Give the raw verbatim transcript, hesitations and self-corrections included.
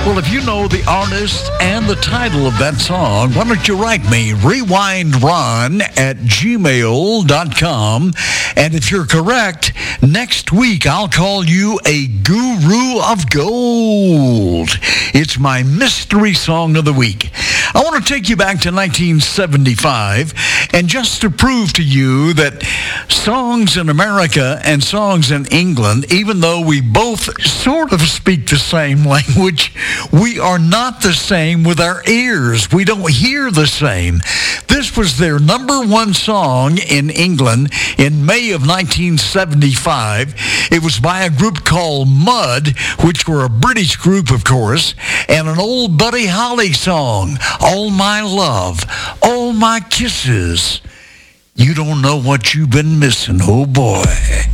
Well, if you know the artist and the title of that song, why don't you write me, rewindron at gmail dot com. And if you're correct, next week I'll call you a guru of gold. It's my mystery song of the week. I want to take you back to nineteen seventy-five, and just to prove to you that songs in America and songs in England, even though we both sort of speak the same language, we are not the same with our ears. We don't hear the same. This was their number one song in England in May of nineteen seventy-five. It was by a group called Mud, which were a British group, of course, and an old Buddy Holly song, All My Love, All My Kisses. You don't know what you've been missing, oh boy.